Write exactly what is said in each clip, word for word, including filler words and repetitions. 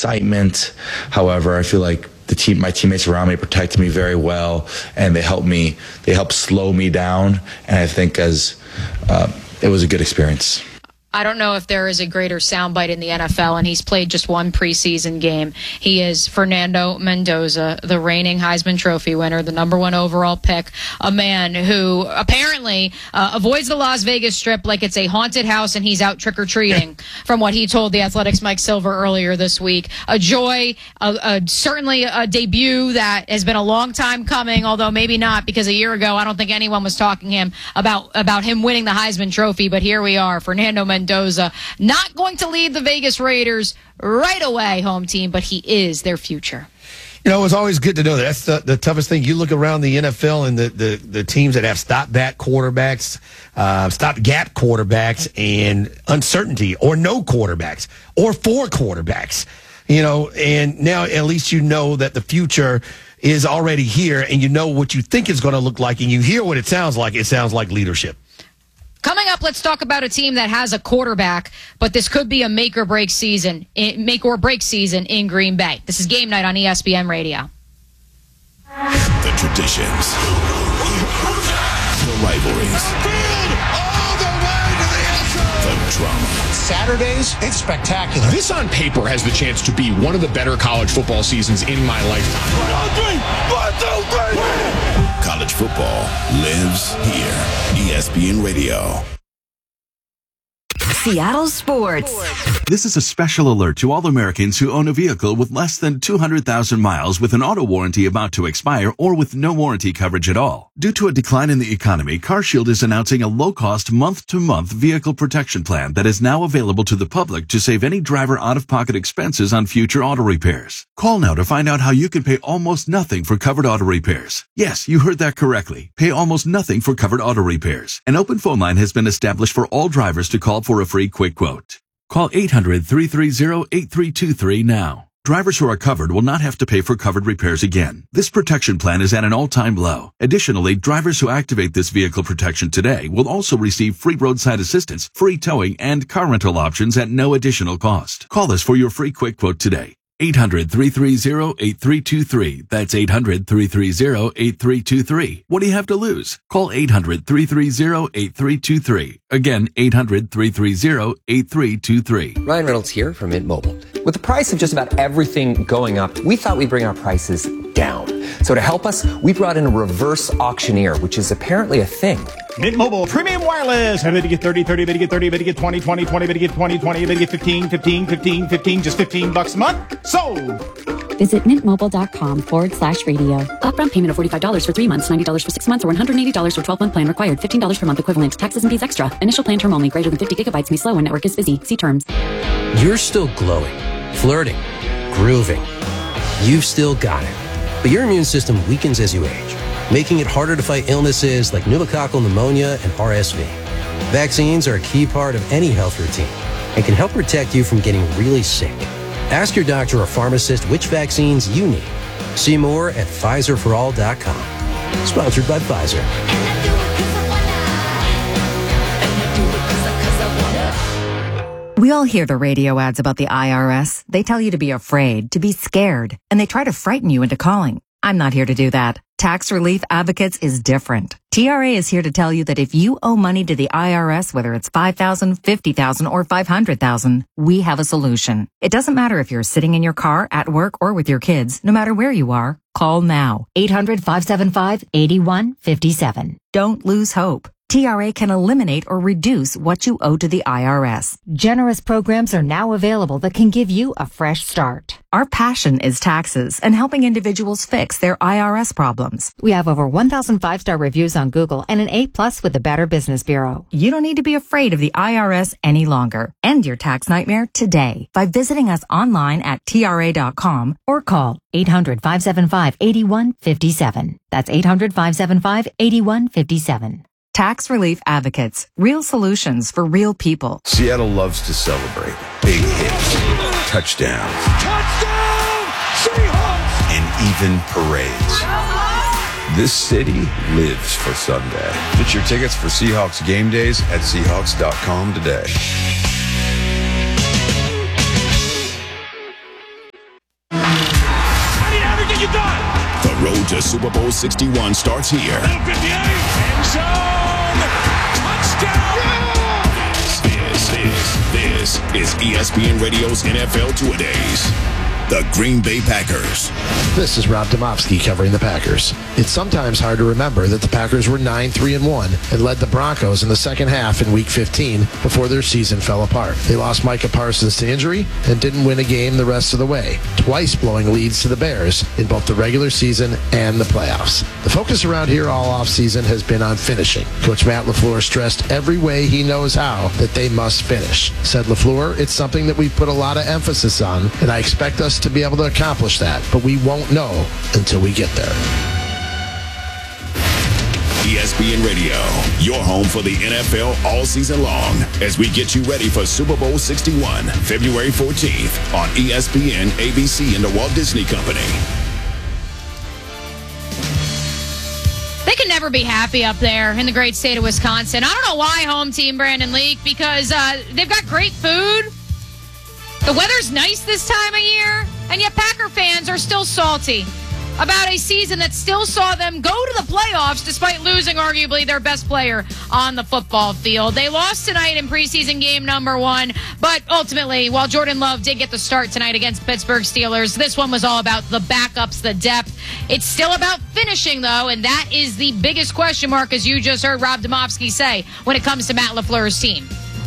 excitement. However, I feel like the team, my teammates around me protected me very well, and they helped me, they helped slow me down. And I think as uh, it was a good experience. I don't know if there is a greater soundbite in the N F L, and he's played just one preseason game. He is Fernando Mendoza, the reigning Heisman Trophy winner, the number one overall pick, a man who apparently uh, avoids the Las Vegas Strip like it's a haunted house and he's out trick-or-treating, from what he told the Athletics' Mike Silver earlier this week. A joy, a, a, certainly a debut that has been a long time coming, although maybe not, because a year ago I don't think anyone was talking him about, about him winning the Heisman Trophy, but here we are, Fernando Mendoza. Mendoza, not going to lead the Vegas Raiders right away, home team, but he is their future. You know, it's always good to know that. That's the, the toughest thing. You look around the N F L and the, the, the teams that have stop-back quarterbacks, uh, stop-gap quarterbacks, and uncertainty, or no quarterbacks, or four quarterbacks. You know, and now at least you know that the future is already here, and you know what you think it's going to look like, and you hear what it sounds like. It sounds like leadership. Coming up, let's talk about a team that has a quarterback, but this could be a make or break season, make or break season in Green Bay. This is Game Night on E S P N Radio. The traditions, the rivalries, all the way to the outside. The drama. Saturdays, it's spectacular. This on paper has the chance to be one of the better college football seasons in my lifetime. One, two, three. One, two, three. College football lives here. E S P N Radio. Seattle Sports. This is a special alert to all Americans who own a vehicle with less than two hundred thousand miles with an auto warranty about to expire or with no warranty coverage at all. Due to a decline in the economy, CarShield is announcing a low-cost month-to-month vehicle protection plan that is now available to the public to save any driver out-of-pocket expenses on future auto repairs. Call now to find out how you can pay almost nothing for covered auto repairs. Yes, you heard that correctly. Pay almost nothing for covered auto repairs. An open phone line has been established for all drivers to call for a free quick quote. Call eight hundred, three three zero, eight three two three now. Drivers who are covered will not have to pay for covered repairs again. This protection plan is at an all-time low. Additionally, drivers who activate this vehicle protection today will also receive free roadside assistance, free towing, and car rental options at no additional cost. Call us for your free quick quote today. eight hundred, three three zero, eight three two three. That's eight hundred, three three zero, eight three two three. What do you have to lose? Call eight hundred, three three zero, eight three two three. Again, eight hundred, three three zero, eight three two three. Ryan Reynolds here from Mint Mobile. With the price of just about everything going up, we thought we'd bring our prices down. So to help us, we brought in a reverse auctioneer, which is apparently a thing. Mint Mobile Premium Wireless. How to get thirty, thirty, how to get thirty, how to get twenty, twenty, twenty, how to get twenty, twenty, how to get fifteen, fifteen, fifteen, fifteen, just fifteen bucks a month. Sold. Visit mintmobile.com forward slash radio. Upfront payment of forty-five dollars for three months, ninety dollars for six months, or one hundred eighty dollars for twelve-month plan required. fifteen dollars per month equivalent. Taxes and fees extra. Initial plan term only. Greater than fifty gigabytes may slow when network is busy. See terms. You're still glowing, flirting, grooving. You've still got it. But your immune system weakens as you age, making it harder to fight illnesses like pneumococcal pneumonia and R S V. Vaccines are a key part of any health routine and can help protect you from getting really sick. Ask your doctor or pharmacist which vaccines you need. See more at Pfizer for all dot com. Sponsored by Pfizer. We all hear the radio ads about the I R S. They tell you to be afraid, to be scared, and they try to frighten you into calling. I'm not here to do that. Tax Relief Advocates is different. T R A is here to tell you that if you owe money to the I R S, whether it's five thousand dollars, fifty thousand dollars, or five hundred thousand dollars, we have a solution. It doesn't matter if you're sitting in your car, at work, or with your kids. No matter where you are, call now. eight hundred, five seven five, eight one five seven. Don't lose hope. T R A can eliminate or reduce what you owe to the I R S. Generous programs are now available that can give you a fresh start. Our passion is taxes and helping individuals fix their I R S problems. We have over one thousand five-star reviews on Google and an A plus with the Better Business Bureau. You don't need to be afraid of the I R S any longer. End your tax nightmare today by visiting us online at T R A dot com or call eight hundred, five seven five, eight one five seven. That's eight hundred, five seven five, eight one five seven. Tax Relief Advocates. Real solutions for real people. Seattle loves to celebrate big hits, touchdowns, Touchdown! Seahawks! and even parades. This city lives for Sunday. Get your tickets for Seahawks game days at Seahawks dot com today. you got? The road to Super Bowl sixty-one starts here. fifty-eight. End zone. Touchdown. This, this, this is E S P N Radio's N F L Two-A-Days. The Green Bay Packers. This is Rob Domofsky covering the Packers. It's sometimes hard to remember that the Packers were nine three and one and led the Broncos in the second half in Week fifteen before their season fell apart. They lost Micah Parsons to injury and didn't win a game the rest of the way, twice blowing leads to the Bears in both the regular season and the playoffs. The focus around here all offseason has been on finishing. Coach Matt LaFleur stressed every way he knows how that they must finish. Said LaFleur, it's something that we've put a lot of emphasis on, and I expect us to be able to accomplish that, but we won't know until we get there. E S P N Radio, your home for the N F L all season long, as we get you ready for Super Bowl sixty-one, February fourteenth on E S P N, A B C, and the Walt Disney Company. They can never be happy up there in the great state of Wisconsin. I don't know why, home team Brandon Leak, because uh, they've got great food. The weather's nice this time of year, and yet Packer fans are still salty about a season that still saw them go to the playoffs despite losing arguably their best player on the football field. They lost tonight in preseason game number one, but ultimately, while Jordan Love did get the start tonight against Pittsburgh Steelers, this one was all about the backups, the depth. It's still about finishing, though, and that is the biggest question mark, as you just heard Rob Domofsky say, when it comes to Matt LaFleur's team.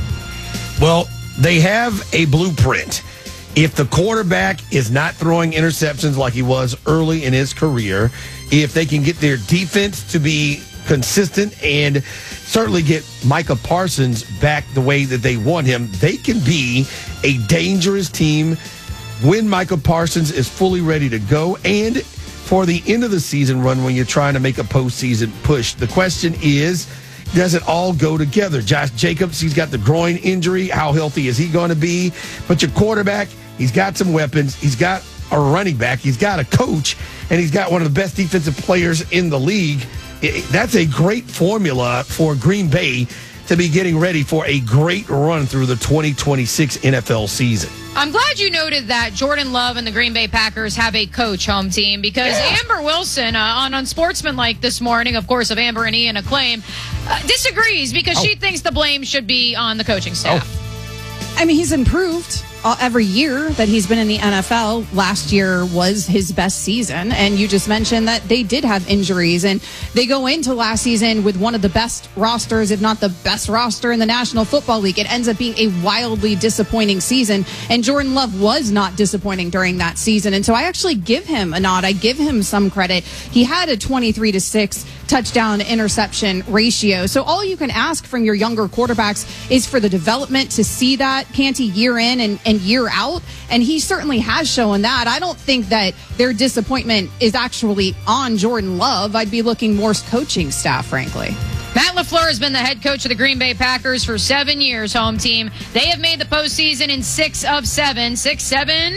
Well, they have a blueprint. If the quarterback is not throwing interceptions like he was early in his career, if they can get their defense to be consistent and certainly get Micah Parsons back the way that they want him, they can be a dangerous team when Micah Parsons is fully ready to go and for the end of the season run when you're trying to make a postseason push. The question is, does it all go together? Josh Jacobs, he's got the groin injury. How healthy is he going to be? But your quarterback, he's got some weapons. He's got a running back. He's got a coach. And he's got one of the best defensive players in the league. It, that's a great formula for Green Bay to be getting ready for a great run through the twenty twenty-six N F L season. I'm glad you noted that Jordan Love and the Green Bay Packers have a coach, home team, because yeah. Amber Wilson uh, on Unsportsmanlike this morning, of course, of Amber and Ian Acclaim, uh, disagrees because oh. she thinks the blame should be on the coaching staff. Oh. I mean, he's improved all, every year that he's been in the N F L. Last year was his best season, and you just mentioned that they did have injuries, and they go into last season with one of the best rosters, if not the best roster in the National Football League. It ends up being a wildly disappointing season, and Jordan Love was not disappointing during that season, and so I actually give him a nod. I give him some credit. He had a twenty-three to six touchdown interception ratio, so all you can ask from your younger quarterbacks is for the development to see that, Canty, year in and, and year out, and he certainly has shown that. I don't think that their disappointment is actually on Jordan Love. I'd be looking more coaching staff, frankly. Matt LaFleur has been the head coach of the Green Bay Packers for seven years, home team. They have made the postseason in six of seven, six, seven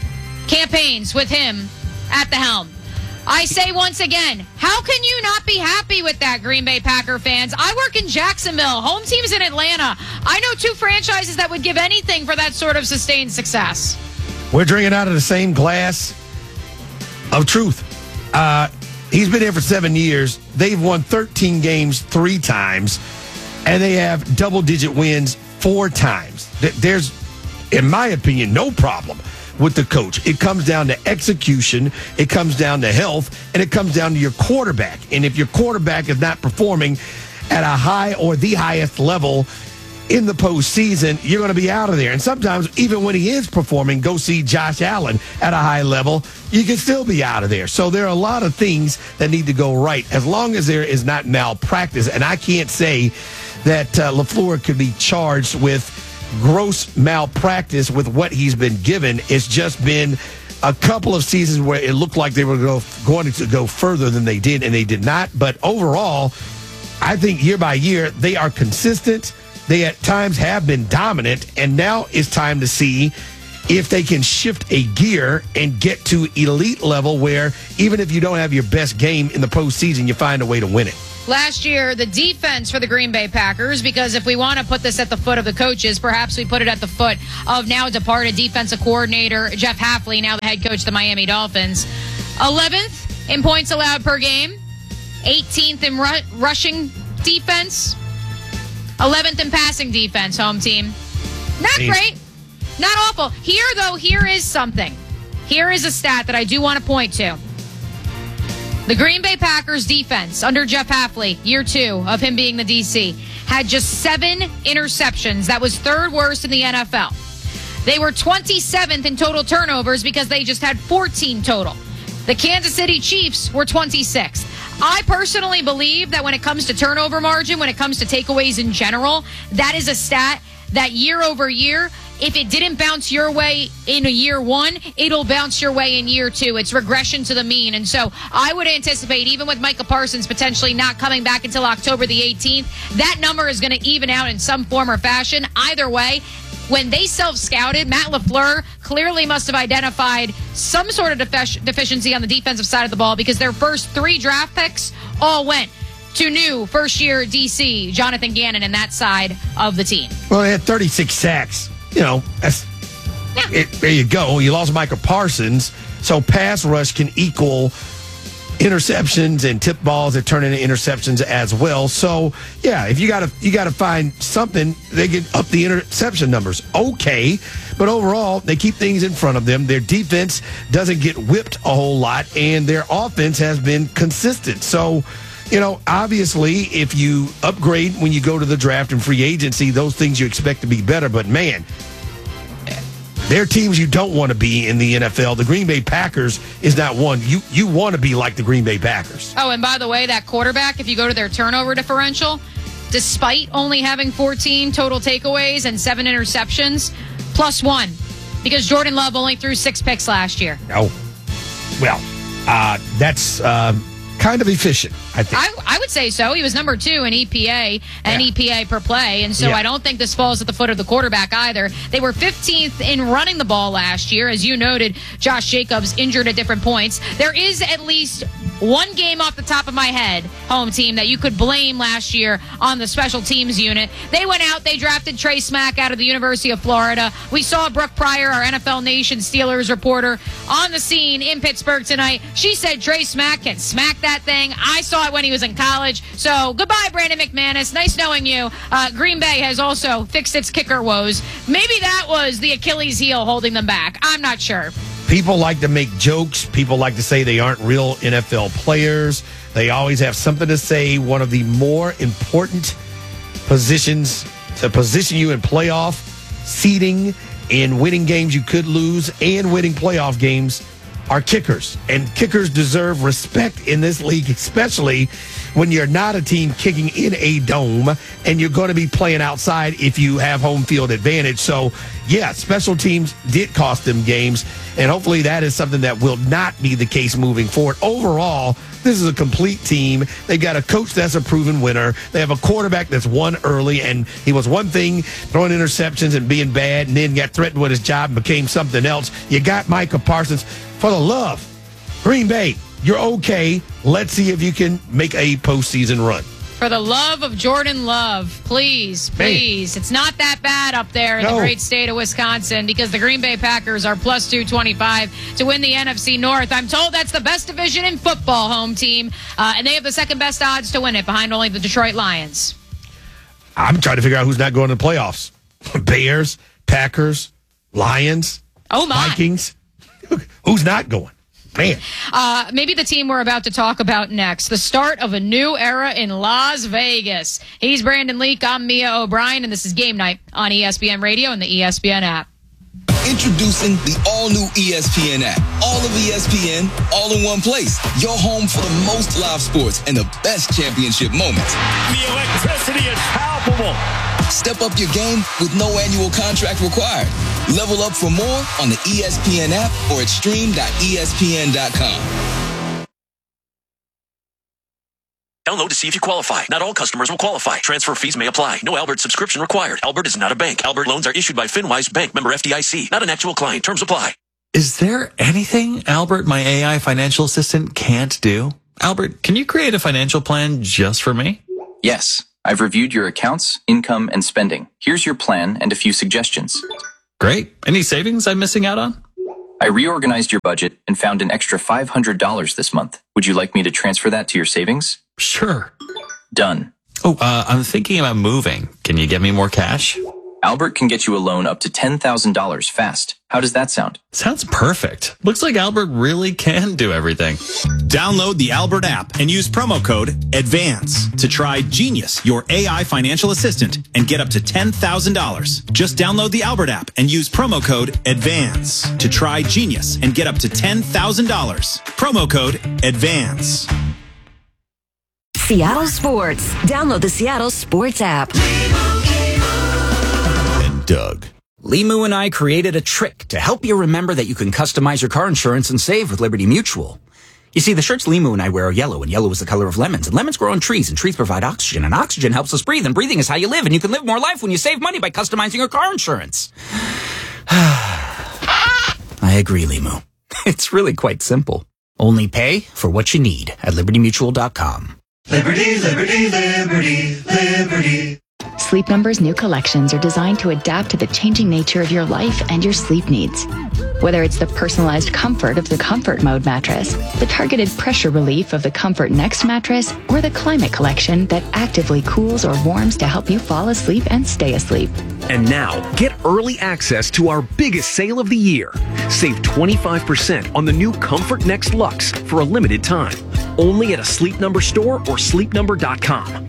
campaigns with him at the helm. I say once again, how can you not be happy with that, Green Bay Packer fans? I work in Jacksonville. Home team's in Atlanta. I know two franchises that would give anything for that sort of sustained success. We're drinking out of the same glass of truth. Uh, he's been here for seven years. They've won thirteen games three times, and they have double-digit wins four times. There's, in my opinion, no problem with the coach. It comes down to execution, it comes down to health, and it comes down to your quarterback. And if your quarterback is not performing at a high or the highest level in the postseason, you're going to be out of there. And sometimes, even when he is performing, go see Josh Allen at a high level, you can still be out of there. So there are a lot of things that need to go right, as long as there is not malpractice. And I can't say that uh, LaFleur could be charged with gross malpractice with what he's been given. It's just been a couple of seasons where it looked like they were go, going to go further than they did, and they did not. But overall, I think year by year, they are consistent. They at times have been dominant, and now it's time to see if they can shift a gear and get to elite level where even if you don't have your best game in the postseason, you find a way to win it. Last year, the defense for the Green Bay Packers, because if we want to put this at the foot of the coaches, perhaps we put it at the foot of now departed defensive coordinator Jeff Hafley, now the head coach of the Miami Dolphins. eleventh in points allowed per game, eighteenth in ru- rushing defense, eleventh in passing defense, home team. Not Jeez. great. Not awful. Here, though, here is something. Here is a stat that I do want to point to. The Green Bay Packers defense under Jeff Hafley, year two of him being the D C, had just seven interceptions. That was third worst in the N F L. They were twenty-seventh in total turnovers because they just had fourteen total. The Kansas City Chiefs were twenty-sixth. I personally believe that when it comes to turnover margin, when it comes to takeaways in general, that is a stat that year over year, if it didn't bounce your way in a year one, it'll bounce your way in year two. It's regression to the mean. And so I would anticipate, even with Micah Parsons potentially not coming back until October the eighteenth, that number is going to even out in some form or fashion. Either way, when they self-scouted, Matt LaFleur clearly must have identified some sort of defi- deficiency on the defensive side of the ball, because their first three draft picks all went to new first-year D C Jonathan Gannon and that side of the team. Well, they had thirty-six sacks. You know, that's, yeah. it, there you go. You lost Micah Parsons, so pass rush can equal interceptions and tip balls that turn into interceptions as well. So, yeah, if you got to you got to find something, they get up the interception numbers. Okay, but overall, they keep things in front of them. Their defense doesn't get whipped a whole lot, and their offense has been consistent. So, you know, obviously, if you upgrade when you go to the draft and free agency, those things you expect to be better. But, man, there are teams you don't want to be in the N F L. The Green Bay Packers is not one. You you want to be like the Green Bay Packers. Oh, and by the way, that quarterback, if you go to their turnover differential, despite only having fourteen total takeaways and seven interceptions, plus one, because Jordan Love only threw six picks last year. Oh, well, uh, that's uh, kind of efficient, I think. I, I would say so. He was number two in E P A and Yeah. E P A per play, and so Yeah. I don't think this falls at the foot of the quarterback either. They were fifteenth in running the ball last year. As you noted, Josh Jacobs injured at different points. There is at least one game off the top of my head, home team, that you could blame last year on the special teams unit. They went out, they drafted Trey Smack out of the University of Florida. We saw Brooke Pryor, our N F L Nation Steelers reporter, on the scene in Pittsburgh tonight. She said Trey Smack can smack that thing. I saw it when he was in college. So goodbye, Brandon McManus. Nice knowing you. Uh, Green Bay has also fixed its kicker woes. Maybe that was the Achilles heel holding them back. I'm not sure. People like to make jokes. People like to say they aren't real N F L players. They always have something to say. One of the more important positions to position you in playoff seeding, in winning games you could lose, and winning playoff games are kickers. And kickers deserve respect in this league, especially when you're not a team kicking in a dome and you're going to be playing outside if you have home field advantage. So, yeah, special teams did cost them games, and hopefully that is something that will not be the case moving forward. Overall, this is a complete team. They got a coach that's a proven winner. They have a quarterback that's won early, and he was one thing, throwing interceptions and being bad, and then got threatened with his job and became something else. You got Micah Parsons. For the love, Green Bay, you're okay. Let's see if you can make a postseason run. For the love of Jordan Love, please, please. It's not that bad up there in No. the great state of Wisconsin, because the Green Bay Packers are plus two twenty-five to win the N F C North. I'm told that's the best division in football, home team, uh, and they have the second best odds to win it, behind only the Detroit Lions. I'm trying to figure out who's not going to the playoffs. Bears, Packers, Lions, Oh, my. Vikings. Who's not going? Man. Uh, maybe the team we're about to talk about next. The start of a new era in Las Vegas. He's Brandon Leak. I'm Mia O'Brien, and this is Game Night on E S P N Radio and the E S P N app. Introducing the all-new E S P N app. All of E S P N, all in one place. Your home for the most live sports and the best championship moments. The electricity is palpable. Step up your game with no annual contract required. Level up for more on the E S P N app or at stream dot E S P N dot com. Download to see if you qualify. Not all customers will qualify. Transfer fees may apply. No Albert subscription required. Albert is not a bank. Albert loans are issued by FinWise Bank, member F D I C. Not an actual client. Terms apply. Is there anything Albert, my A I financial assistant, can't do? Albert, can you create a financial plan just for me? Yes, I've reviewed your accounts, income, and spending. Here's your plan and a few suggestions. Great. Any savings I'm missing out on? I reorganized your budget and found an extra five hundred dollars this month. Would you like me to transfer that to your savings? Sure. Done. Oh, uh, I'm thinking about moving. Can you get me more cash? Albert can get you a loan up to ten thousand dollars fast. How does that sound? Sounds perfect. Looks like Albert really can do everything. Download the Albert app and use promo code ADVANCE to try Genius, your A I financial assistant, and get up to ten thousand dollars. Just download the Albert app and use promo code ADVANCE to try Genius and get up to ten thousand dollars. Promo code ADVANCE. Seattle Sports. Download the Seattle Sports app. And Doug. Limu and I created a trick to help you remember that you can customize your car insurance and save with Liberty Mutual. You see, the shirts Limu and I wear are yellow, and yellow is the color of lemons, and lemons grow on trees, and trees provide oxygen, and oxygen helps us breathe, and breathing is how you live, and you can live more life when you save money by customizing your car insurance. I agree, Limu. It's really quite simple. Only pay for what you need at liberty mutual dot com. Liberty, liberty, liberty, liberty. Sleep Number's new collections are designed to adapt to the changing nature of your life and your sleep needs. Whether it's the personalized comfort of the Comfort Mode mattress, the targeted pressure relief of the Comfort Next mattress, or the Climate Collection that actively cools or warms to help you fall asleep and stay asleep. And now, get early access to our biggest sale of the year. Save twenty-five percent on the new Comfort Next Luxe for a limited time. Only at a Sleep Number store or sleep number dot com.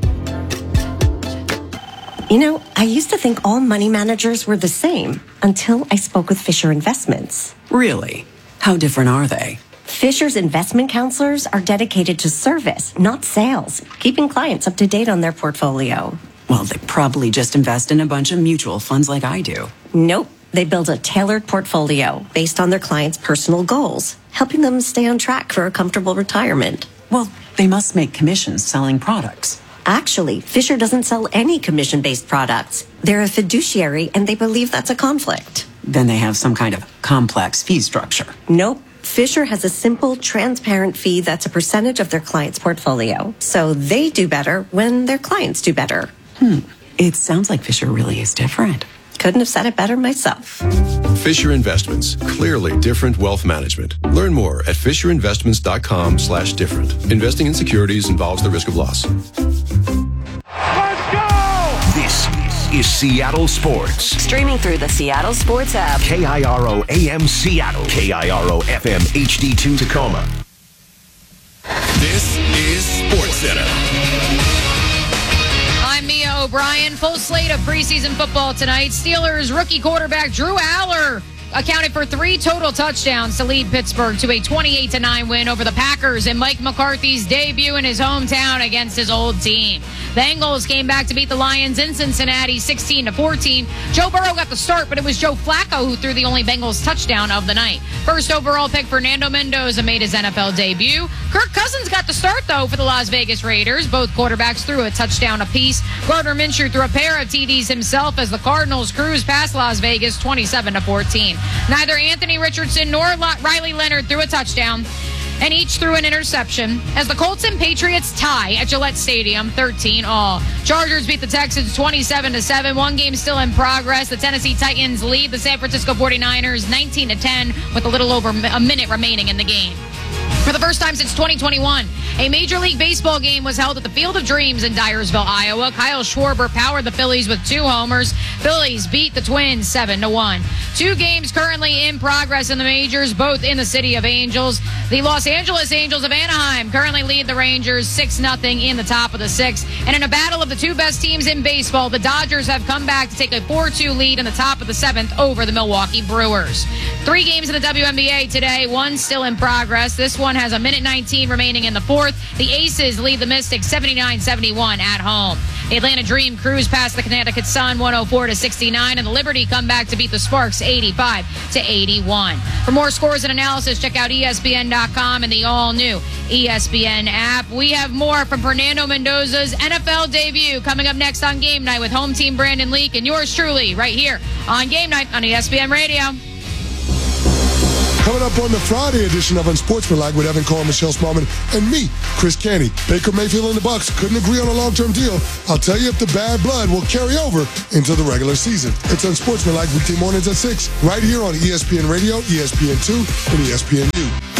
You know, I used to think all money managers were the same until I spoke with Fisher Investments. Really? How different are they? Fisher's investment counselors are dedicated to service, not sales, keeping clients up to date on their portfolio. Well, they probably just invest in a bunch of mutual funds like I do. Nope. They build a tailored portfolio based on their clients' personal goals, helping them stay on track for a comfortable retirement. Well, they must make commissions selling products. Actually, Fisher doesn't sell any commission-based products. They're a fiduciary, and they believe that's a conflict. Then they have some kind of complex fee structure. Nope. Fisher has a simple, transparent fee that's a percentage of their client's portfolio. So they do better when their clients do better. Hmm. It sounds like Fisher really is different. Couldn't have said it better myself. Fisher Investments. Clearly different wealth management. Learn more at fisher investments dot com slash different. Investing in securities involves the risk of loss. This is Seattle Sports. Streaming through the Seattle Sports app. K I R O A M Seattle. K I R O F M H D two Tacoma. This is SportsCenter. I'm Mia O'Brien. Full slate of preseason football tonight. Steelers rookie quarterback Drew Aller accounted for three total touchdowns to lead Pittsburgh to a twenty-eight to nine win over the Packers in Mike McCarthy's debut in his hometown against his old team. The Bengals came back to beat the Lions in Cincinnati sixteen to fourteen. Joe Burrow got the start, but it was Joe Flacco who threw the only Bengals touchdown of the night. First overall pick Fernando Mendoza made his N F L debut. Kirk Cousins got the start, though, for the Las Vegas Raiders. Both quarterbacks threw a touchdown apiece. Gardner Minshew threw a pair of T Ds himself as the Cardinals cruised past Las Vegas twenty-seven to fourteen. Neither Anthony Richardson nor Riley Leonard threw a touchdown, and each threw an interception as the Colts and Patriots tie at Gillette Stadium thirteen all. Chargers beat the Texans twenty-seven to seven. One game still in progress. The Tennessee Titans lead the San Francisco forty-niners nineteen to ten with a little over a minute remaining in the game. For the first time since twenty twenty-one, a Major League Baseball game was held at the Field of Dreams in Dyersville, Iowa. Kyle Schwarber powered the Phillies with two homers. Phillies beat the Twins seven to one. Two games currently in progress in the majors, both in the City of Angels. The Los Angeles Angels of Anaheim currently lead the Rangers six nothing in the top of the sixth. And in a battle of the two best teams in baseball, the Dodgers have come back to take a four two lead in the top of the seventh over the Milwaukee Brewers. Three games in the W N B A today, one still in progress. This one has a minute nineteen remaining in the fourth. The Aces lead the Mystics seventy-nine seventy-one at home. The Atlanta Dream cruise past the Connecticut Sun one oh four to sixty-nine, and the Liberty come back to beat the Sparks eighty-five to eighty-one. For more scores and analysis, check out E S P N dot com and the all-new E S P N app. We have more from Fernando Mendoza's N F L debut coming up next on Game Night with home team Brandon Leak and yours truly right here on Game Night on E S P N Radio. Coming up on the Friday edition of Unsportsmanlike with Evan Cole, Michelle Smallman, and me, Chris Canty. Baker Mayfield and the Bucks couldn't agree on a long-term deal. I'll tell you if the bad blood will carry over into the regular season. It's Unsportsmanlike weekday mornings at six, right here on E S P N Radio, E S P N two, and E S P N U.